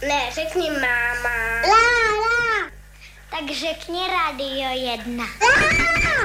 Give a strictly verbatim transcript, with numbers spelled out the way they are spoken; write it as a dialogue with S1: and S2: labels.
S1: Ne, řekni máma.
S2: Lá, lá.
S3: Tak řekni Radio jedna.
S2: Lá.